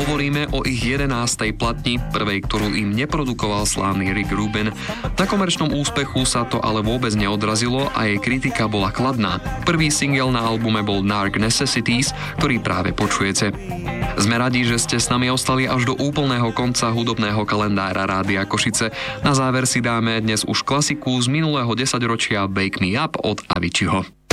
Hovoríme o ich 11. platni, prvej, ktorú im neprodukoval slávny Rick Rubin. Na komerčnom úspechu sa to ale vôbec neodrazilo a jej kritika bola kladná. Prvý single na albume bol Dark Necessities, ktorý práve počujete. Sme radi, že ste s nami ostali až do úplného konca hudobného kalendára Rádia Košice. Na záver si dáme dnes už klasiku z minulého 10-ročia Wake Me Up od Aviciiho.